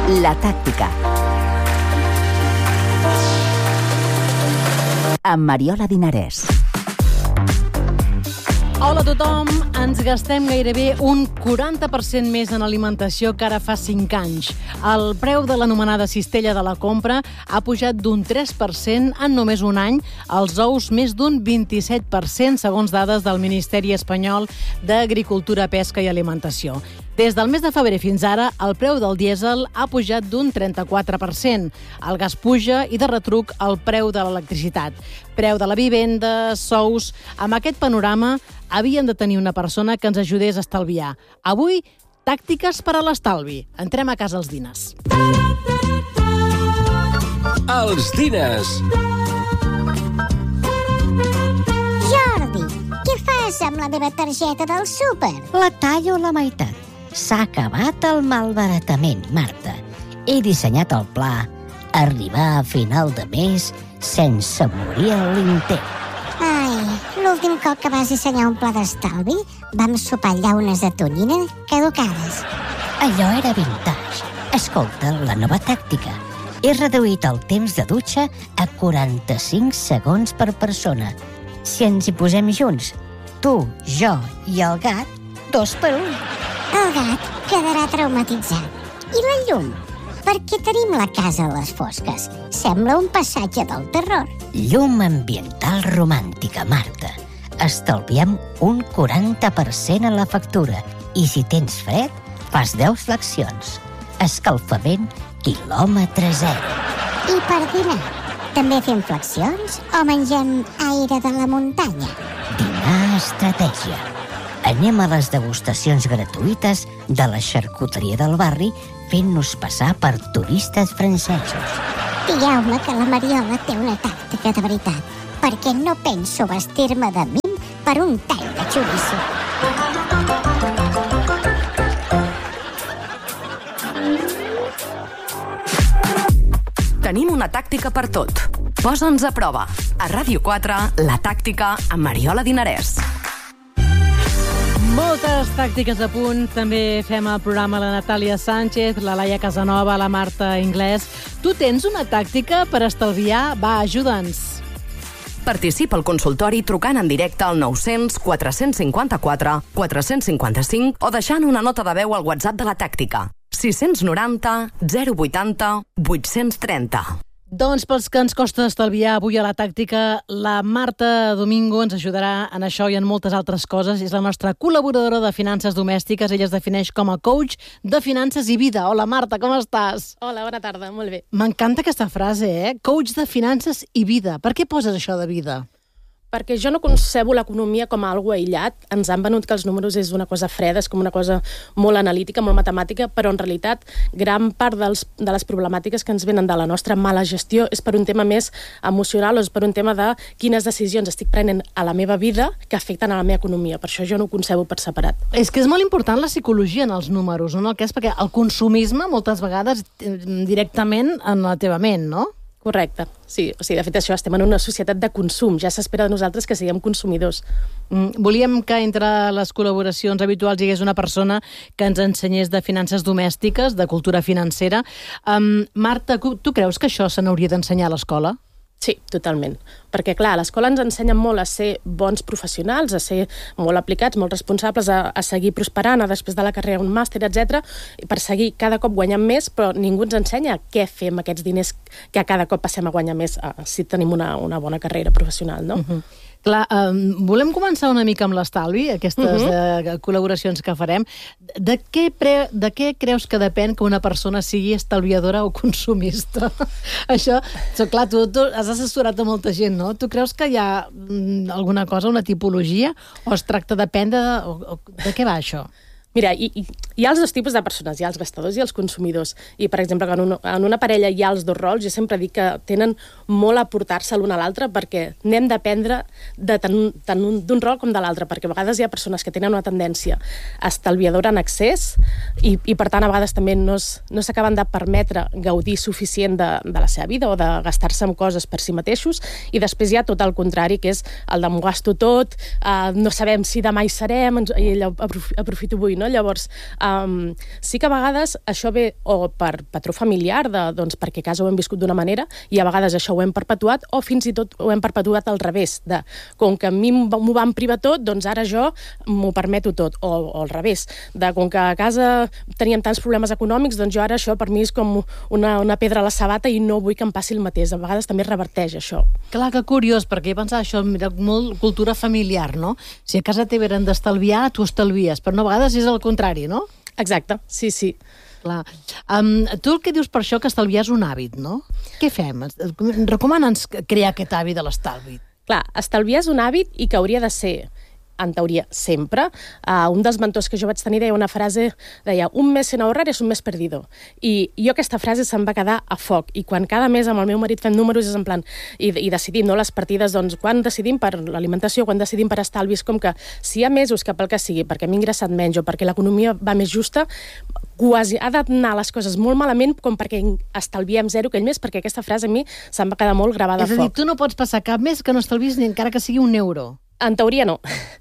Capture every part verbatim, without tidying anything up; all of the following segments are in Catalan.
La tàctica. Amb Mariola Dinarès. Hola a tothom, ens gastem gairebé un quaranta per cent més en alimentació que ara fa cinc anys. El preu de l'anomenada cistella de la compra ha pujat d'un tres per cent en només un any, els ous més d'un vint-i-set per cent, segons dades del Ministeri Espanyol d'Agricultura, Pesca i Alimentació. Des del mes de febrer fins ara, el preu del dièsel ha pujat d'un trenta-quatre per cent. El gas puja i de retruc el preu de l'electricitat. Preu de la vivenda, sous... Amb aquest panorama, havien de tenir una persona que ens ajudés a estalviar. Avui, tàctiques per a l'estalvi. Entrem a casa els diners. Els diners. Jordi, què fas amb la meva targeta del súper? La tallo a la meitat. S'ha acabat el malbaratament, Marta. He dissenyat el pla arribar a final de mes sense morir a l'intent. Ai, l'últim cop que vas dissenyar un pla d'estalvi vam sopar llaunes de tonyina caducades. Allò era vintage. Escolta, la nova tàctica. He reduït el temps de dutxa a quaranta-cinc segons per persona. Si ens hi posem junts, tu, jo i el gat, dos per un. El gat quedarà traumatitzat. I la llum? Perquè tenim la casa a les fosques. Sembla un passatge del terror. Llum ambiental romàntica, Marta. Estalviem un quaranta per cent a la factura. I si tens fred, fas deu flexions. Escalfament quilòmetre zero. I per dinar? També fem flexions o mengem aire de la muntanya? Dinar estratègia. Anem a les degustacions gratuïtes de la xarcuteria del barri fent-nos passar per turistes francesos. Digueu-me que la Mariola té una tàctica de veritat, perquè no penso vestir-me de mim per un tall de xoriço. Tenim una tàctica per tot. Posa'ns a prova. A Ràdio quatre, la tàctica amb Mariola Dinarès. Moltes tàctiques a punt. També fem el programa la Natàlia Sánchez, la Laia Casanova, la Marta Inglés. Tu tens una tàctica per estalviar? Va, ajuda'ns. Participa al consultori trucant en directe al nou-cents quatre cinquanta-quatre quatre cinquanta-cinc o deixant una nota de veu al WhatsApp de la tàctica. sis noranta zero vuitanta vuit-cents trenta. Doncs pels que ens costa estalviar avui a la tàctica, la Marta Domingo ens ajudarà en això i en moltes altres coses. És la nostra col·laboradora de finances domèstiques. Ella es defineix com a coach de finances i vida. Hola, Marta, com estàs? Hola, bona tarda, molt bé. M'encanta aquesta frase, eh? Coach de finances i vida. Per què poses això de vida? Perquè jo no concebo l'economia com a algo aïllat. Ens han venut que els números és una cosa freda, és com una cosa molt analítica, molt matemàtica, però en realitat gran part dels, de les problemàtiques que ens venen de la nostra mala gestió és per un tema més emocional o és per un tema de quines decisions estic prenent a la meva vida que afecten a la meva economia. Per això jo no ho concebo per separat. És que és molt important la psicologia en els números, no? El que és perquè el consumisme moltes vegades directament en la teva ment, no? Correcte, sí. O sigui, de fet, això, estem en una societat de consum. Ja s'espera de nosaltres que siguem consumidors. Mm, volíem que entre les col·laboracions habituals hi hagués una persona que ens ensenyés de finances domèstiques, de cultura financera. Um, Marta, tu creus que això se n'hauria d'ensenyar a l'escola? Sí, totalment. Perquè, clar, a l'escola ens ensenyen molt a ser bons professionals, a ser molt aplicats, molt responsables, a, a seguir prosperant, a després de la carrera un màster, etcètera, per seguir cada cop guanyant més, però ningú ens ensenya què fer amb aquests diners que cada cop passem a guanyar més uh, si tenim una, una bona carrera professional, no? Uh-huh. Clar, um, volem començar una mica amb l'estalvi, aquestes uh-huh. uh, col·laboracions que farem. De què, pre, de què creus que depèn que una persona sigui estalviadora o consumista? Això, so, clar, tu, tu has assessorat a molta gent, no? Tu creus que hi ha mm, alguna cosa, una tipologia, o es tracta d'aprendre de, o, o, de què va això? Mira, hi, hi ha els dos tipus de persones, hi ha els gastadors i els consumidors. I, per exemple, en una, en una parella hi ha els dos rols, jo sempre dic que tenen molt a aportar-se l'un a l'altre perquè n'hem d'aprendre de tant, tant d'un rol com de l'altre, perquè a vegades hi ha persones que tenen una tendència estalviadora en excés i, i per tant, a vegades també no, es, no s'acaben de permetre gaudir suficient de, de la seva vida o de gastar-se en coses per si mateixos, i després hi ha tot el contrari, que és el de m'ho gasto tot, eh, no sabem si demà hi serem, i allò aprofito avui, no? no? Llavors, um, sí que a vegades això ve o per patró familiar, de, doncs perquè a casa ho hem viscut d'una manera, i a vegades això ho hem perpetuat, o fins i tot ho hem perpetuat al revés, de com que a mi m'ho van privar tot, doncs ara jo m'ho permeto tot, o, o al revés, de com que a casa teníem tants problemes econòmics, doncs jo ara això per mi és com una, una pedra a la sabata i no vull que em passi el mateix. A vegades també es reverteix això. Clar, que curiós, perquè he pensat això, mira, molt cultura familiar, no? Si a casa teva eren d'estalviar, tu estalvies, però no, a vegades és el contrari, no? Exacte, sí, sí. Clar. Um, tu el que dius per això que estalviar és un hàbit, no? Què fem? Recomana'ns crear aquest hàbit de l'estalvi. Clar, estalviar és un hàbit i que hauria de ser, en teoria, sempre. Uh, un dels mentors que jo vaig tenir deia una frase, deia, un mes sin ahorrar és un mes perdido. I jo aquesta frase se'm va quedar a foc. I quan cada mes amb el meu marit fem números és en plan, i, i decidim, no, les partides, doncs, quan decidim per l'alimentació, quan decidim per estalvis, com que si hi ha mesos que pel que sigui, perquè m'he ingressat menys o perquè l'economia va més justa, quasi ha d'anar les coses molt malament com perquè estalviem zero aquell mes, perquè aquesta frase a mi se'm va quedar molt gravada a foc. És a dir, tu no pots passar cap mes que no estalvis ni encara que sigui un euro. En teoria no.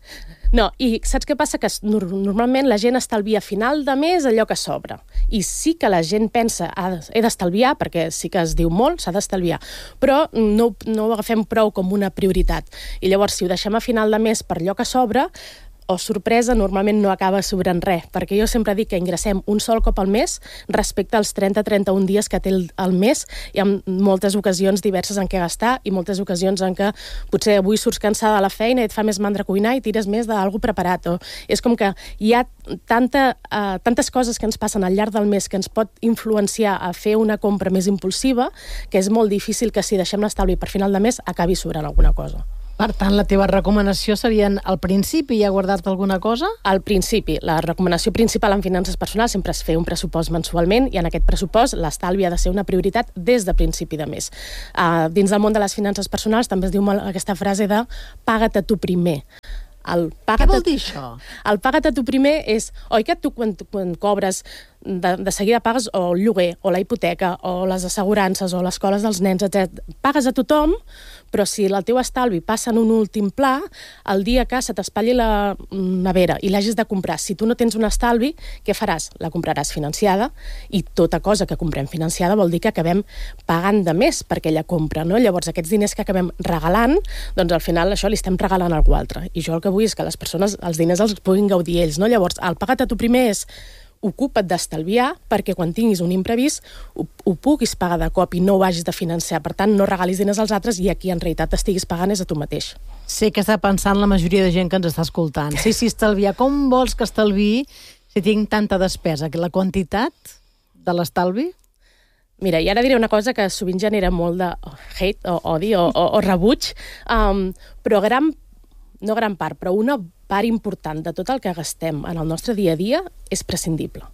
No, i saps què passa? Que normalment la gent estalvia a final de mes allò que sobra. I sí que la gent pensa, ah, he d'estalviar, perquè sí que es diu molt, s'ha d'estalviar, però no, no ho agafem prou com una prioritat. I llavors, si ho deixem a final de mes per allò que sobra, o sorpresa, normalment no acaba sobrant res, perquè jo sempre dic que ingressem un sol cop al mes respecte als trenta a trenta-un dies que té el, el mes, i amb moltes ocasions diverses en què gastar, i moltes ocasions en què potser avui surts cansada de la feina i et fa més mandra cuinar i tires més d'algú preparat. O és com que hi ha tanta, uh, tantes coses que ens passen al llarg del mes que ens pot influenciar a fer una compra més impulsiva, que és molt difícil que si deixem l'estalvi per final de mes acabi sobrant alguna cosa. Per tant, la teva recomanació serien al principi ja guardar-te alguna cosa? Al principi. La recomanació principal en finances personals sempre és fer un pressupost mensualment, i en aquest pressupost l'estalvi ha de ser una prioritat des de principi de mes. Uh, dins del món de les finances personals també es diu molt aquesta frase de paga't a tu primer. El Què vol dir això? El paga't a tu primer és, oi que tu quan, quan cobres de, de seguida pagues o el lloguer, o la hipoteca, o les assegurances, o les escoles dels nens, etcètera. Pagues a tothom, però si el teu estalvi passa en un últim pla, el dia que se t'espatlli la nevera i l'hagis de comprar, si tu no tens un estalvi, què faràs? La compraràs financiada, i tota cosa que comprem financiada vol dir que acabem pagant de més per aquella compra, no? Llavors, aquests diners que acabem regalant, doncs al final això li estem regalant a algú altre. I jo el que vull és que les persones, els diners els puguin gaudir ells, no? Llavors, el paga't a tu primer és ocupa't d'estalviar perquè quan tinguis un imprevist ho, ho puguis pagar de cop i no ho hagis de financiar. Per tant, no regalis diners als altres i aquí en realitat estiguis pagant és a tu mateix. Sé que està pensant la majoria de gent que ens està escoltant. Sí, sí, estalviar. Com vols que estalviï si tinc tanta despesa? Que la quantitat de l'estalvi? Mira, i ara diré una cosa que sovint genera molt de hate o odi o, o, o rebuig, um, però gran, no gran part, però una part important de tot el que gastem en el nostre dia a dia és prescindible.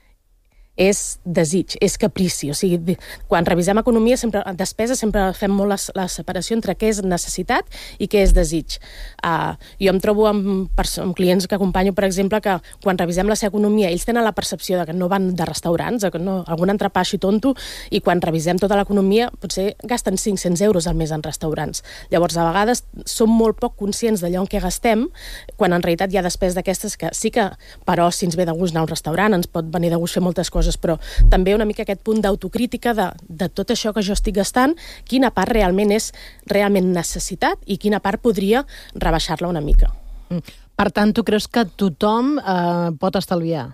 És desig, és caprici. O sigui, quan revisem economia, sempre, despesa, sempre fem molt la, la separació entre què és necessitat i què és desig. Uh, jo em trobo amb, amb clients que acompanyo, per exemple, que quan revisem la seva economia, ells tenen la percepció de que no van de restaurants, de que no, algun entrepà així tonto, i quan revisem tota l'economia, potser gasten cinc-cents euros al mes en restaurants. Llavors, a vegades, som molt poc conscients d'allò en què gastem, quan en realitat hi ha despeses d'aquestes que sí que, però, si ens ve de gust anar a un restaurant, ens pot venir de gust fer moltes coses, però també una mica aquest punt d'autocrítica de, de tot això que jo estic gastant, quina part realment és realment necessitat i quina part podria rebaixar-la una mica. Per tant, tu creus que tothom eh, pot estalviar?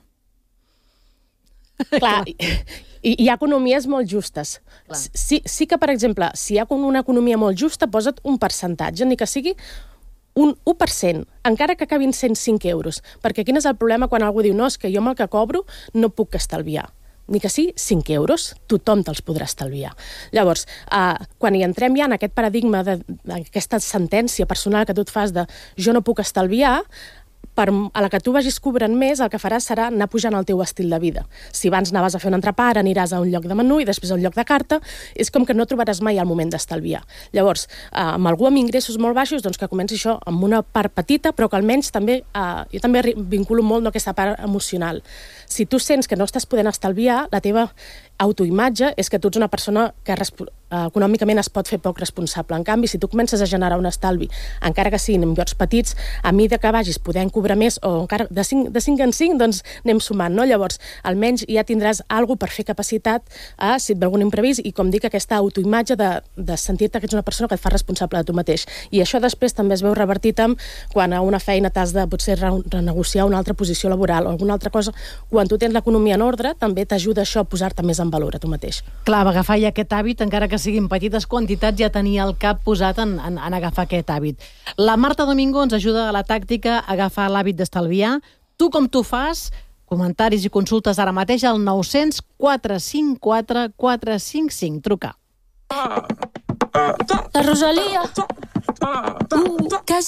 Clar, i, hi ha economies molt justes. Sí, sí que, per exemple, si hi ha una economia molt justa, posa't un percentatge, ni que sigui un u per cent, encara que acabin sent cinc euros. Perquè quin és el problema quan algú diu no, és que jo amb el que cobro no puc estalviar. Ni que sí, cinc euros, tothom te'ls podrà estalviar. Llavors, eh, quan hi entrem ja en aquest paradigma d'aquesta sentència personal que tu et fas de jo no puc estalviar, per, a la que tu vagis cobrant més, el que faràs serà anar pujant el teu estil de vida. Si abans anaves a fer un entrepà, ara aniràs a un lloc de menú i després a un lloc de carta, és com que no trobaràs mai el moment d'estalviar. Llavors, eh, amb algú amb ingressos molt baixos, doncs que comenci això amb una part petita, però que almenys també, eh, jo també vinculo molt no, aquesta part emocional. Si tu sents que no estàs podent estalviar, la teva autoimatge és que tu ets una persona que econòmicament es pot fer poc responsable. En canvi, si tu comences a generar un estalvi, encara que siguin en llocs petits, a mesura que vagis podent cobrar més, o encara de cinc, de cinc en cinc, doncs anem sumant, no? Llavors, almenys ja tindràs alguna per fer capacitat a, si et ve algun imprevist, i com dic, aquesta autoimatge de, de sentir-te que ets una persona que et fa responsable de tu mateix. I això després també es veu revertit amb quan a una feina t'has de potser renegociar una altra posició laboral o alguna altra cosa. Quan tu tens l'economia en ordre, també t'ajuda això a posar-te més en valor a tu mateix. Clar, agafar ja aquest hàbit, encara que siguin petites quantitats, ja tenia el cap posat en, en, en agafar aquest hàbit. La Marta Domingo ens ajuda a la tàctica a agafar l'hàbit d'estalviar. Tu com tu fas? Comentaris i consultes ara mateix al nou cents quatre cinc quatre quatre cinc cinc. Truca. La Rosalia. Uh,